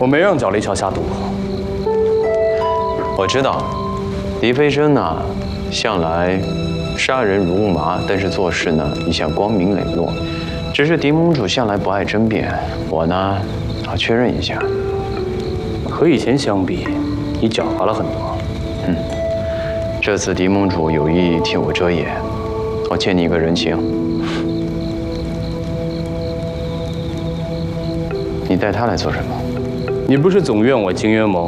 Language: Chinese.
我没让角离桥下毒。 我知道，狄飞珍呢，向来杀人如麻，但是做事呢一向光明磊落。只是狄盟主向来不爱争辩，我呢，要确认一下。 和以前相比，你狡猾了很多。 这次狄盟主有意替我遮掩，我欠你一个人情。你带他来做什么？ 你不是总怨我金渊盟